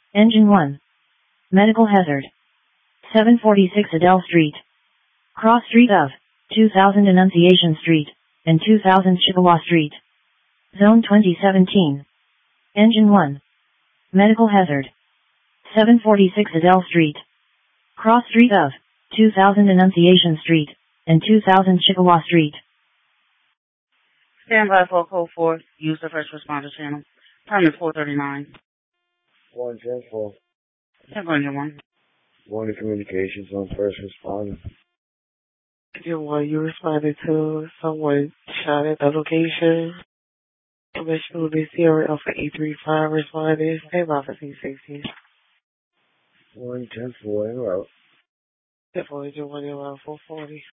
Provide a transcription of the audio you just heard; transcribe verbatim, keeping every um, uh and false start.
Engine one. Medical hazard. seven forty-six Adele Street. Cross street of two thousand Annunciation Street and two thousand Chippewa Street. Zone twenty seventeen. Engine one. Medical hazard. seven forty-six Adele Street. Cross street of two thousand Annunciation Street and two thousand Chippewa Street. Stand by for code four. Use the first responder channel. Time is four thirty-nine. One ten four. Ten engine one. One communications on first responder. Engine one, you responded to someone shot at the location. Commission will be Sierra Alpha eight three five responded. Stand by for C sixteen. One ten four en route. ten four, engine one, around four forty.